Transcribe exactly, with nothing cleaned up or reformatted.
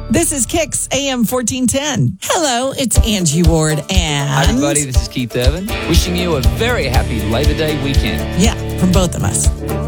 This is Kicks A M fourteen ten. Hello, it's Angie Ward and... Hi, everybody. This is Keith Evan. Wishing you a very happy Labor Day weekend. Yeah, from both of us.